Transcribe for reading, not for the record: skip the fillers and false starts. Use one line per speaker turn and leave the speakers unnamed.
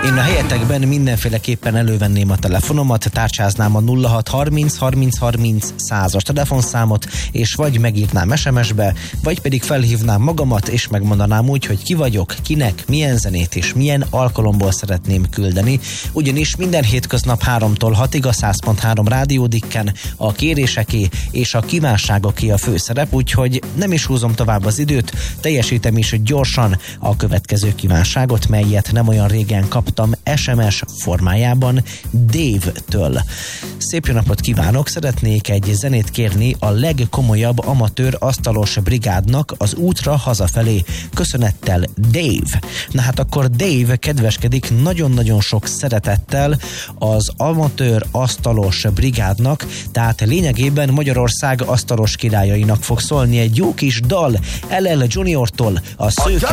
Én a helyetekben mindenféleképpen elővenném a telefonomat, tárcsáznám a 0630 30 30 100-as telefonszámot, és vagy megírnám SMS-be, vagy pedig felhívnám magamat, és megmondanám úgy, hogy ki vagyok, kinek, milyen zenét és milyen alkalomból szeretném küldeni. Ugyanis minden hétköznap 3-tól 6-ig a 100.3 rádiódikken a kéréseké és a kívánságoké a főszerep, úgyhogy nem is húzom tovább az időt, teljesítem is gyorsan a következő kívánságot, melyet nem olyan régen kaptam SMS formájában Dave-től. Szép jó napot kívánok, szeretnék egy zenét kérni a legkomolyabb amatőr asztalos brigádnak az útra hazafelé. Köszönettel, Dave. Na hát akkor Dave kedveskedik nagyon-nagyon sok szeretettel az amatőr asztalos brigádnak, tehát lényegében Magyarország asztalos királyainak fog szólni egy jó kis dal LL Juniortól, a Szőke